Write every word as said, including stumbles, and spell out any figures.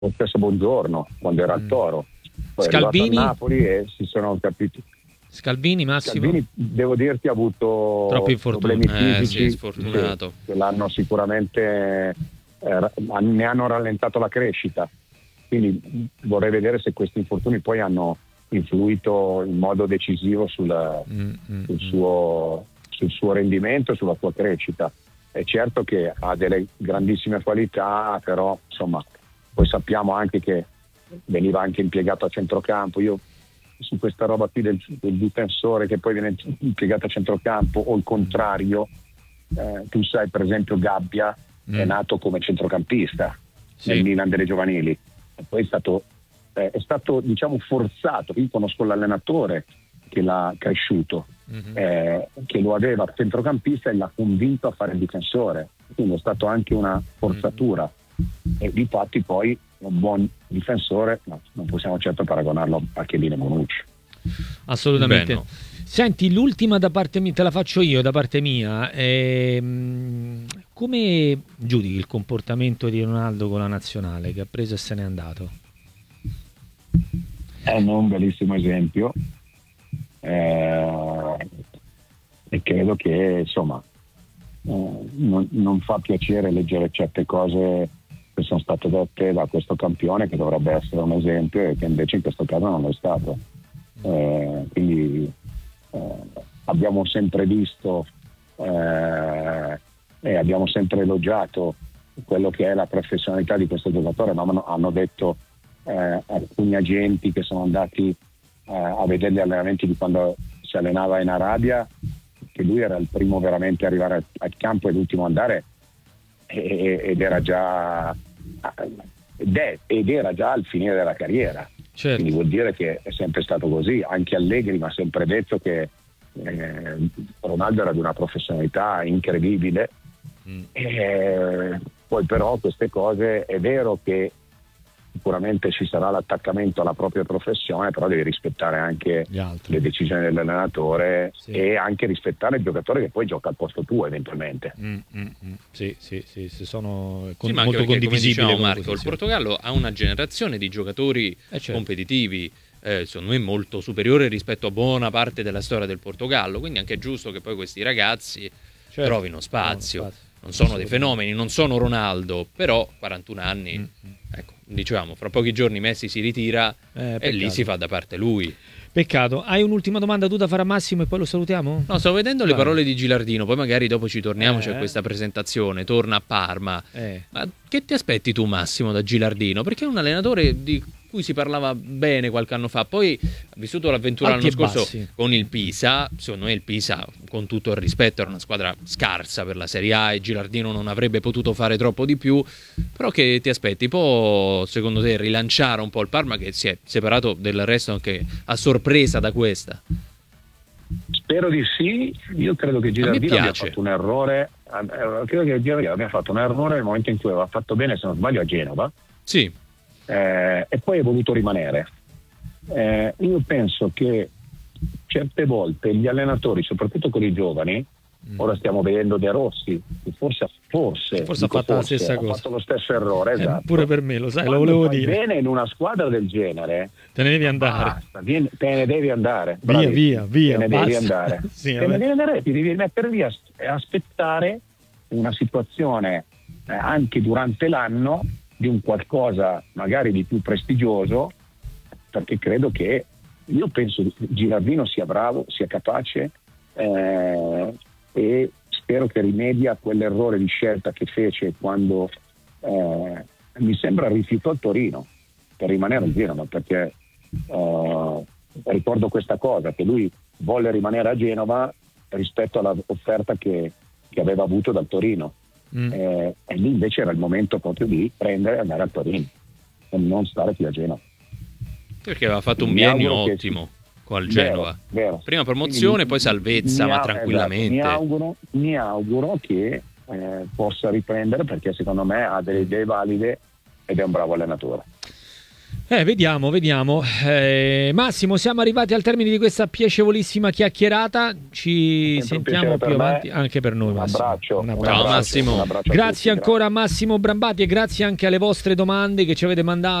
lo stesso Buongiorno quando era al Toro, poi Scalvini? è arrivato a Napoli e si sono capiti. Scalvini, Massimo? Scalvini, devo dirti, ha avuto Troppi infortuni. problemi Eh, fisici sì, sfortunato. che, che l'hanno sicuramente eh, ne hanno rallentato la crescita, quindi vorrei vedere se questi infortuni poi hanno influito in modo decisivo sul, Mm, mm, sul mm. suo, sul suo rendimento, sulla sua crescita. È certo che ha delle grandissime qualità, però insomma poi sappiamo anche che veniva anche impiegato a centrocampo. Io su questa roba qui del, del difensore che poi viene impiegato a centrocampo o il contrario, eh, tu sai per esempio Gabbia Mm. è nato come centrocampista Sì. nel Milan delle giovanili e poi è stato, eh, è stato diciamo forzato. Io conosco l'allenatore che l'ha cresciuto, Mhm. eh, che lo aveva a centrocampista e l'ha convinto a fare il difensore, quindi è stato anche una forzatura e difatti poi un buon difensore, no, non possiamo certo paragonarlo a Chiellini e Bonucci. Assolutamente. Beh, no. Senti, l'ultima da parte mia, te la faccio io da parte mia. Ehm, come giudichi il comportamento di Ronaldo con la nazionale che ha preso e se n'è andato? È un bellissimo esempio, eh, e credo che insomma eh, non, non fa piacere leggere certe cose che sono state dette da questo campione che dovrebbe essere un esempio e che invece in questo caso non lo è stato. Eh, quindi eh, abbiamo sempre visto eh, e abbiamo sempre elogiato quello che è la professionalità di questo giocatore, ma hanno, hanno detto eh, alcuni agenti che sono andati eh, a vedere gli allenamenti di quando si allenava in Arabia che lui era il primo veramente a arrivare al, al campo e l'ultimo a andare e, ed era già ed, è, ed era già al finire della carriera. Certo. Quindi vuol dire che è sempre stato così. Anche Allegri mi ha sempre detto che eh, Ronaldo era di una professionalità incredibile. Mm. E poi però queste cose è vero che sicuramente ci sarà l'attaccamento alla propria professione, però devi rispettare anche Gli altri. le decisioni dell'allenatore, Sì. e anche rispettare il giocatore che poi gioca al posto tuo eventualmente. Mm, mm, mm. Sì, sì, sì, sì, sono con- Sì, ma anche molto perché, come condivisibili. dicevamo come Marco, il posizione. Portogallo ha una generazione di giocatori Eh, certo. competitivi, eh, secondo me molto superiore rispetto a buona parte della storia del Portogallo, quindi è anche giusto che poi questi ragazzi Certo. trovino spazio. Trovino spazio. Non sono dei Assolutamente. fenomeni, non sono Ronaldo, però quarantuno anni, Mm, ecco, dicevamo, fra pochi giorni Messi si ritira Eh, e lì peccato. si fa da parte lui. Peccato. Hai un'ultima domanda tu da fare a Massimo e poi lo salutiamo? No, stavo vedendo le Vai. parole di Gilardino, poi magari dopo ci torniamo, Eh. c'è questa presentazione, torna a Parma. Eh. Ma che ti aspetti tu, Massimo, da Gilardino? Perché è un allenatore di cui si parlava bene qualche anno fa, poi ha vissuto l'avventura Alti l'anno e scorso bassi. con il Pisa. Secondo me il Pisa, con tutto il rispetto, era una squadra scarsa per la Serie A e Gilardino non avrebbe potuto fare troppo di più. Però che ti aspetti? Può, secondo te, rilanciare un po' il Parma, che si è separato del resto anche a sorpresa da questa? Spero di sì. Io credo che Gilardino abbia piace. fatto un errore. eh, Credo che Gilardino abbia fatto un errore nel momento in cui aveva fatto bene, se non sbaglio, a Genova. Sì, eh, e poi è voluto rimanere. Eh, io penso che certe volte gli allenatori, soprattutto con i giovani, ora stiamo vedendo De Rossi, che forse, forse, Forse ha dico fatto la forse, stessa ha cosa. fatto lo stesso errore, Eh, esatto. pure per me, lo sai, lo Quando volevo fai dire. bene in una squadra del genere, Te ne devi andare. basta, vieni- te ne devi andare. Via, bravissimo. via, via, Te ne devi basta. andare. Sì, te vabbè. ne devi andare, ti devi mettere lì a- e aspettare una situazione eh, anche durante l'anno di un qualcosa magari di più prestigioso, perché credo che, io penso che Gilardino sia bravo, sia capace, eh, e spero che rimedi a quell'errore di scelta che fece quando eh, mi sembra rifiutò il Torino per rimanere a Genova, perché eh, ricordo questa cosa, che lui volle rimanere a Genova rispetto all'offerta che, che aveva avuto dal Torino. Mm. Eh, e lì invece era il momento proprio di prendere e andare al Torino e non stare qui a Genova. perché aveva fatto un Mi biennio auguro che ottimo con il Vero, Genova. vero. Prima promozione, Quindi poi salvezza, mi ma au- tranquillamente. esatto, mi auguro, mi auguro che eh, possa riprendere, perché secondo me ha delle idee valide ed è un bravo allenatore. Eh, vediamo, vediamo. Eh, Massimo, siamo arrivati al termine di questa piacevolissima chiacchierata. Ci sentiamo più avanti, me. Anche per noi. Un Massimo. abbraccio. Un abbraccio. Ciao Massimo. Un abbraccio a grazie tutti, ancora grazie. a Massimo Brambati e grazie anche alle vostre domande che ci avete mandato.